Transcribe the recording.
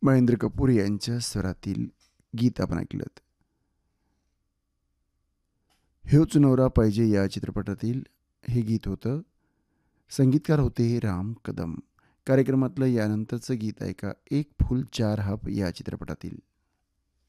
महेंद्र कपूर यांच्या स्वरातील गीत आपण ऐकलं. ह्योच नवरा पाहिजे या चित्रपटातील हे गीत होतं. संगीतकार होते राम कदम. कार्यक्रमातलं यानंतरचं गीत ऐका, एक फूल चार हाप या चित्रपटातील.